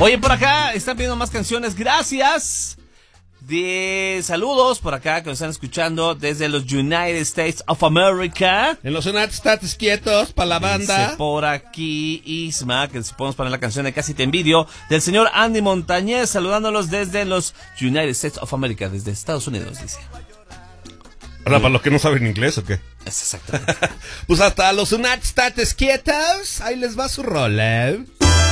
Oye, por acá están pidiendo más canciones. Gracias. De saludos por acá que nos están escuchando desde los United States of America. En los United States quietos, para la banda. Dice por aquí Isma, que si podemos poner la canción de Casi Te Envidio, del señor Andy Montañez, saludándolos desde los United States of America, desde Estados Unidos, dice. Ahora, para los que no saben inglés, ¿o qué? Es exactamente. Pues hasta los United States quietos, ahí les va su rola.